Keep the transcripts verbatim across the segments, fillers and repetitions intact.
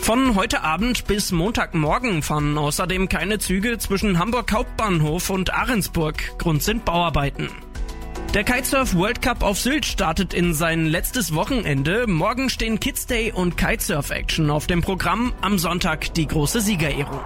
Von heute Abend bis Montagmorgen fahren außerdem keine Züge zwischen Hamburg Hauptbahnhof und Ahrensburg. Grund sind Bauarbeiten. Der Kitesurf World Cup auf Sylt startet in sein letztes Wochenende. Morgen stehen Kids Day und Kitesurf Action auf dem Programm. Am Sonntag die große Siegerehrung.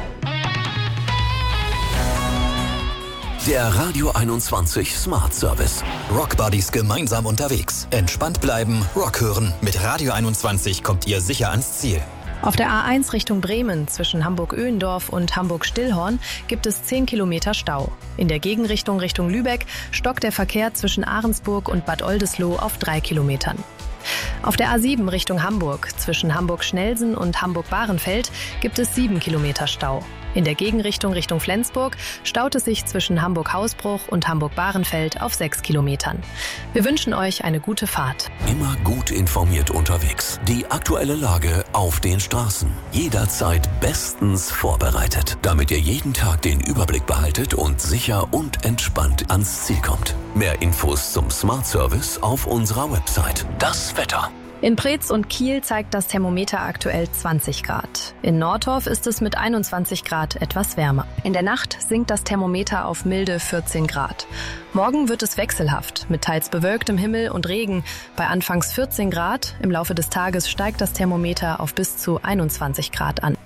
Der Radio einundzwanzig Smart Service. Rock Buddies gemeinsam unterwegs. Entspannt bleiben, Rock hören. Mit Radio einundzwanzig kommt ihr sicher ans Ziel. Auf der A eins Richtung Bremen zwischen Hamburg-Öhendorf und Hamburg-Stillhorn gibt es zehn Kilometer Stau. In der Gegenrichtung Richtung Lübeck stockt der Verkehr zwischen Ahrensburg und Bad Oldesloe auf drei Kilometern. Auf der A sieben Richtung Hamburg zwischen Hamburg-Schnelsen und Hamburg-Bahrenfeld gibt es sieben Kilometer Stau. In der Gegenrichtung Richtung Flensburg staut es sich zwischen Hamburg-Hausbruch und Hamburg-Bahrenfeld auf sechs Kilometern. Wir wünschen euch eine gute Fahrt. Immer gut informiert unterwegs. Die aktuelle Lage auf den Straßen. Jederzeit bestens vorbereitet, damit ihr jeden Tag den Überblick behaltet und sicher und entspannt ans Ziel kommt. Mehr Infos zum Smart Service auf unserer Website. Das Wetter. In Preetz und Kiel zeigt das Thermometer aktuell zwanzig Grad. In Nordorf ist es mit einundzwanzig Grad etwas wärmer. In der Nacht sinkt das Thermometer auf milde vierzehn Grad. Morgen wird es wechselhaft, mit teils bewölktem Himmel und Regen. Bei anfangs vierzehn Grad, im Laufe des Tages steigt das Thermometer auf bis zu einundzwanzig Grad an.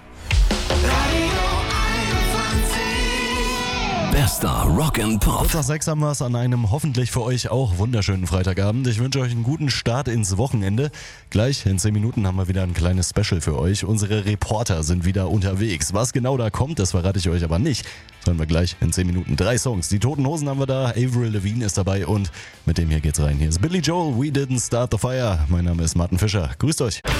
Bester Rock and Pop. Kurz nach sechs haben wir es an einem hoffentlich für euch auch wunderschönen Freitagabend. Ich wünsche euch einen guten Start ins Wochenende. Gleich in zehn Minuten haben wir wieder ein kleines Special für euch. Unsere Reporter sind wieder unterwegs. Was genau da kommt, das verrate ich euch aber nicht. Das hören wir gleich in zehn Minuten. Drei Songs. Die Toten Hosen haben wir da, Avril Lavigne ist dabei und mit dem hier geht's rein. Hier ist Billy Joel, We Didn't Start the Fire. Mein Name ist Martin Fischer. Grüßt euch.